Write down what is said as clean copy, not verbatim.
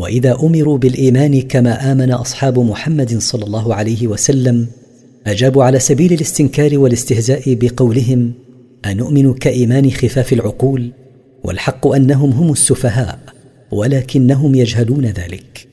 وإذا أمروا بالإيمان كما آمن أصحاب محمد صلى الله عليه وسلم أجابوا على سبيل الاستنكار والاستهزاء بقولهم: أنؤمن كإيمان خفاف العقول؟ والحق أنهم هم السفهاء ولكنهم يجهلون ذلك.